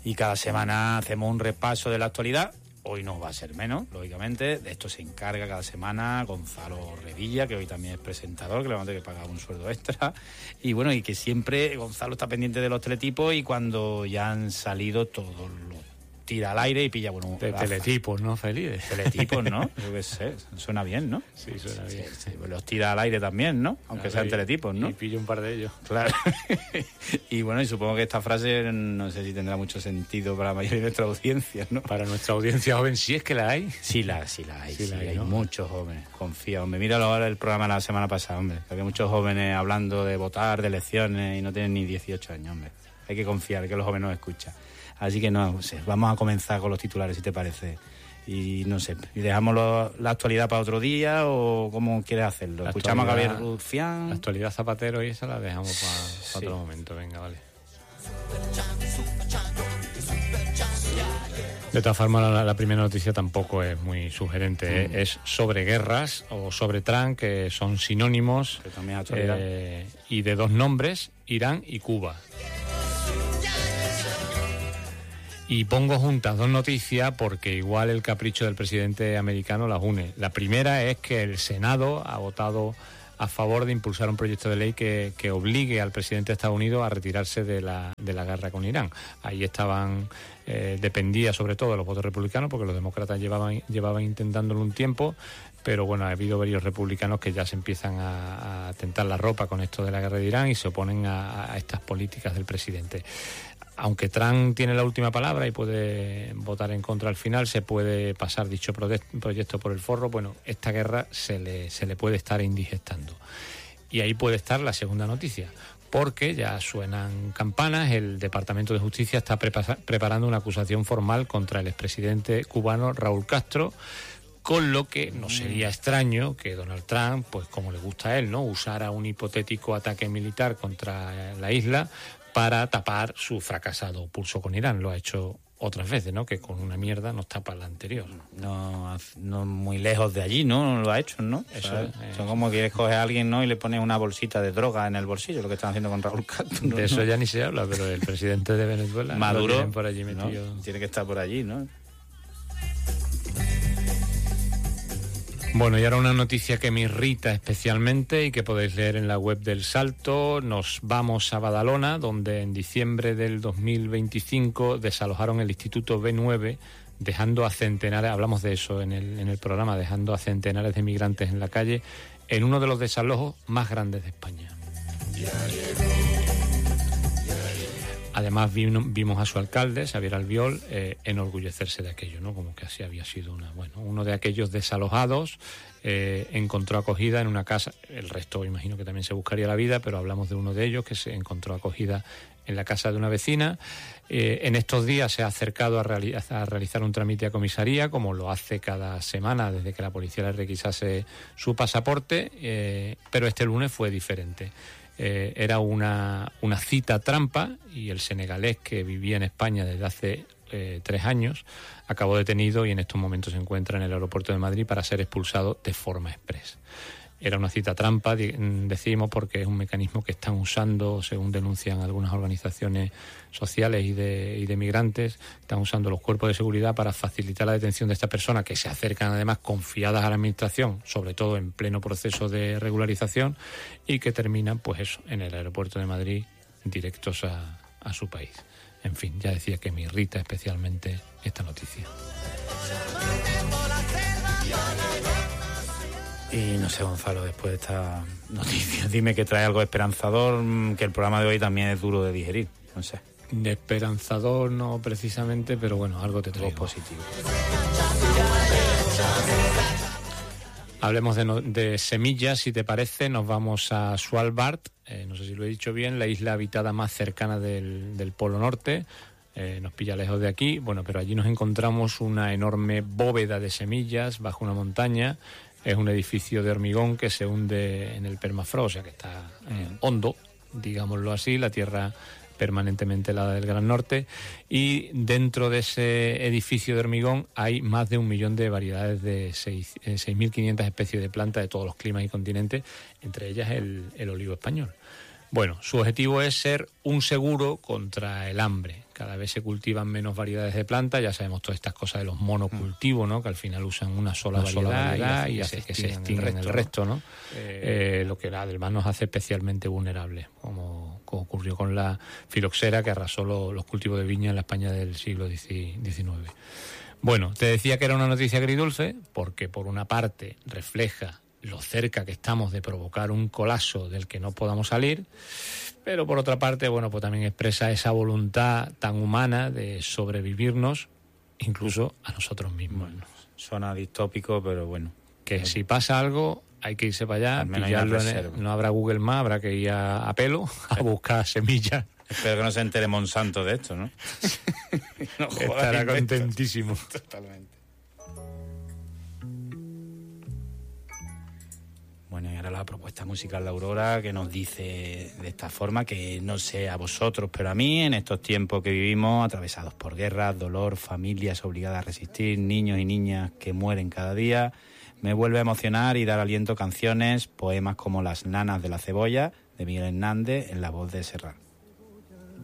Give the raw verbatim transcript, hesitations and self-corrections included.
y cada semana hacemos un repaso de la actualidad. Hoy no va a ser menos, lógicamente. De esto se encarga cada semana Gonzalo Revilla, que hoy también es presentador, que le vamos a tener que pagar un sueldo extra. Y bueno, y que siempre Gonzalo está pendiente de los teletipos y cuando ya han salido todos los tira al aire y pilla, bueno... De gafas. teletipos, ¿no, Feliz? Teletipos, ¿no? Yo qué sé, suena bien, ¿no? Sí, suena bien. Sí, sí, pues los tira al aire también, ¿no? Aunque Claro, sean teletipos, ¿no? Y pilla un par de ellos. Claro. Y bueno, y supongo que esta frase no sé si tendrá mucho sentido para la mayoría de nuestra audiencia, ¿no? Para nuestra audiencia joven, si es que la hay. Sí la, sí la hay, sí, sí la hay, hay ¿no? muchos jóvenes, confía, hombre. Míralo ahora el programa de la semana pasada, hombre. Había muchos jóvenes hablando de votar, de elecciones y no tienen ni dieciocho años, hombre. Hay que confiar que los jóvenes nos escuchan. Así que no, no sé, vamos a comenzar con los titulares, si te parece. Y no sé, ¿y dejamos lo, la actualidad para otro día o cómo quieres hacerlo? La ¿Escuchamos a actualidad- Gabriel Rufián? La actualidad Zapatero y esa la dejamos para Sí. otro momento, venga, vale. De todas formas, la, la primera noticia tampoco es muy sugerente. Mm. ¿eh? Es sobre guerras o sobre Trump, que son sinónimos, Que también es actualidad. eh, y de dos nombres, Irán y Cuba. Y pongo juntas dos noticias porque igual el capricho del presidente americano las une. La primera es que el Senado ha votado a favor de impulsar un proyecto de ley que, que obligue al presidente de Estados Unidos a retirarse de la, de la guerra con Irán. Ahí estaban, eh, dependía sobre todo de los votos republicanos, porque los demócratas llevaban, llevaban intentándolo un tiempo, pero bueno, ha habido varios republicanos que ya se empiezan a, a tentar la ropa con esto de la guerra de Irán y se oponen a, a estas políticas del presidente. Aunque Trump tiene la última palabra y puede votar en contra al final, se puede pasar dicho proyecto por el forro. Bueno, esta guerra se le, se le puede estar indigestando. Y ahí puede estar la segunda noticia, porque ya suenan campanas. El Departamento de Justicia está prepa- preparando una acusación formal contra el expresidente cubano Raúl Castro, con lo que no sería extraño que Donald Trump, pues como le gusta a él, ¿no?, usara un hipotético ataque militar contra la isla para tapar su fracasado pulso con Irán. Lo ha hecho otras veces, ¿no?, que con una mierda nos tapa la anterior. No, no muy lejos de allí, ¿no? Lo ha hecho, ¿no? Eso ¿Sabes? es. Son como que coges a alguien, ¿no?, y le pones una bolsita de droga en el bolsillo, lo que están haciendo con Raúl Castro, ¿no? De eso ya ni se habla, pero el presidente de Venezuela lo Maduro, tienen por allí ¿no? metido. Tiene que estar por allí, ¿no? Bueno, y ahora una noticia que me irrita especialmente y que podéis leer en la web del Salto. Nos vamos a Badalona, donde en diciembre del dos mil veinticinco desalojaron el Instituto B nueve, dejando a centenares, hablamos de eso en el, en el programa, dejando a centenares de migrantes en la calle, en uno de los desalojos más grandes de España. Además vino, vimos a su alcalde, Xavier Albiol, eh, enorgullecerse de aquello, ¿no? Como que así había sido una, bueno, uno de aquellos desalojados, eh, encontró acogida en una casa. El resto imagino que también se buscaría la vida, pero hablamos de uno de ellos que se encontró acogida en la casa de una vecina. Eh, en estos días se ha acercado a, reali- a realizar un trámite a comisaría, como lo hace cada semana desde que la policía le requisase su pasaporte, eh, pero este lunes fue diferente. Eh, era una, una cita trampa y el senegalés, que vivía en España desde hace eh, tres años, acabó detenido y en estos momentos se encuentra en el aeropuerto de Madrid para ser expulsado de forma express. Era una cita trampa, decimos, porque es un mecanismo que están usando, según denuncian algunas organizaciones sociales y de, y de migrantes, están usando los cuerpos de seguridad para facilitar la detención de esta persona, que se acercan además confiadas a la administración, sobre todo en pleno proceso de regularización, y que terminan, pues eso, en el aeropuerto de Madrid, directos a, a su país. En fin, ya decía que me irrita especialmente esta noticia. Y no sé, Gonzalo, después de esta noticia, dime que trae algo esperanzador, que el programa de hoy también es duro de digerir, no sé. De esperanzador no precisamente, pero bueno, algo te traigo. Algo positivo. Hablemos de, no, de semillas, si te parece. Nos vamos a Svalbard, eh, no sé si lo he dicho bien, la isla habitada más cercana del, del Polo Norte. Eh, nos pilla lejos de aquí, bueno, pero allí nos encontramos una enorme bóveda de semillas bajo una montaña. Es un edificio de hormigón que se hunde en el permafrost, o sea que está eh, hondo, digámoslo así, la tierra permanentemente helada del Gran Norte, y dentro de ese edificio de hormigón hay más de un millón de variedades de seis mil quinientas especies de plantas de todos los climas y continentes, entre ellas el, el olivo español. Bueno, su objetivo es ser un seguro contra el hambre, cada vez se cultivan menos variedades de plantas, ya sabemos todas estas cosas de los monocultivos, ¿no? Que al final usan una sola, una variedad, sola variedad y hace que se extinguen el resto, ¿no? Eh, eh, lo que además nos hace especialmente vulnerables, como, como ocurrió con la filoxera, que arrasó lo, los cultivos de viña en la España del siglo diecinueve. Bueno, te decía que era una noticia agridulce, porque por una parte refleja lo cerca que estamos de provocar un colapso del que no podamos salir, pero por otra parte, bueno, pues también expresa esa voluntad tan humana de sobrevivirnos, incluso a nosotros mismos. Bueno, suena distópico, pero bueno. Que pero... si pasa algo, hay que irse para allá, pillarlo en, no habrá Google Maps, habrá que ir a, a pelo a buscar semillas. Espero que no se entere Monsanto de esto, ¿no? No estará contentísimo. Totalmente. Bueno, y ahora la propuesta musical de Aurora, que nos dice de esta forma, que no sé a vosotros, pero a mí, en estos tiempos que vivimos, atravesados por guerras, dolor, familias obligadas a resistir, niños y niñas que mueren cada día, me vuelve a emocionar y dar aliento canciones, poemas como Las nanas de la cebolla, de Miguel Hernández, en la voz de Serrat.